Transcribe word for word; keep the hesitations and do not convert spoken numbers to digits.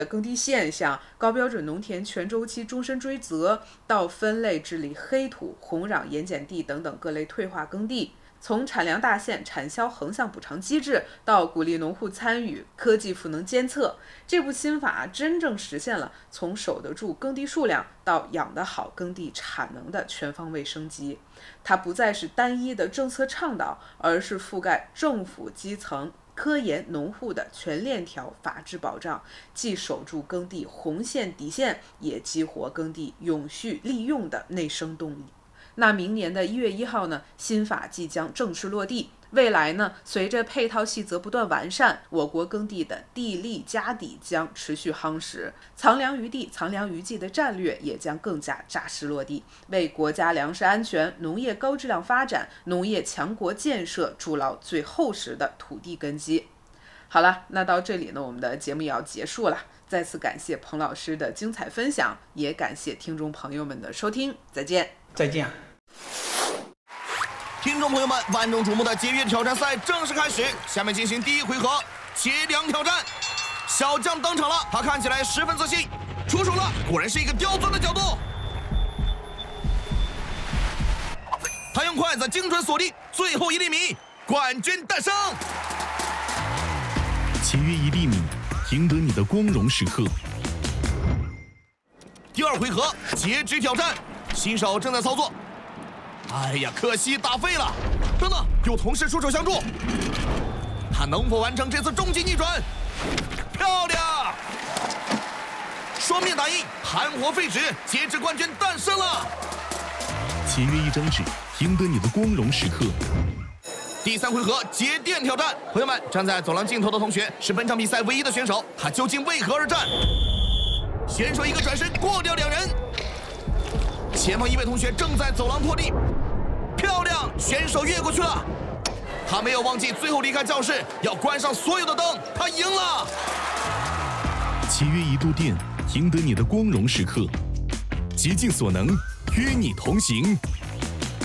耕地现象、高标准农田全周期终身追责，到分类治理黑土、红壤盐碱地等等各类退化耕地。从产粮大县、产销横向补偿机制到鼓励农户参与科技赋能监测，这部新法真正实现了从守得住耕地数量到养得好耕地产能的全方位升级。它不再是单一的政策倡导，而是覆盖政府基层、科研、农户的全链条法治保障，既守住耕地红线底线，也激活耕地永续利用的内生动力。那明年的一月一号呢，新法即将正式落地。未来呢，随着配套细则不断完善，我国耕地的地利家底将持续夯实，藏粮于地、藏粮于技的战略也将更加扎实落地，为国家粮食安全、农业高质量发展、农业强国建设筑牢最厚实的土地根基。好了，那到这里呢，我们的节目也要结束了。再次感谢彭老师的精彩分享，也感谢听众朋友们的收听，再见。 再见。 听众朋友们，万众瞩目的节约挑战赛正式开始，下面进行第一回合节粮挑战。小将登场了，他看起来十分自信，出手了，果然是一个刁钻的角度。他用筷子精准锁定最后一粒米，冠军诞生。 节约一粒米，赢得你的光荣时刻。 第二回合截肢挑战，新手正在操作。哎呀，可惜打废了！等等，有同事出手相助，他能否完成这次终极逆转？漂亮！双面打印，含活废纸，截肢冠军诞生了！ 节约一张纸，赢得你的光荣时刻。 第三回合节电挑战，朋友们，站在走廊尽头的同学是本场比赛唯一的选手，他究竟为何而战？选手一个转身过掉两人，前方一位同学正在走廊拖地，漂亮，选手越过去了，他没有忘记最后离开教室要关上所有的灯，他赢了。 节约一度电，赢得你的光荣时刻，竭尽所能，与你同行。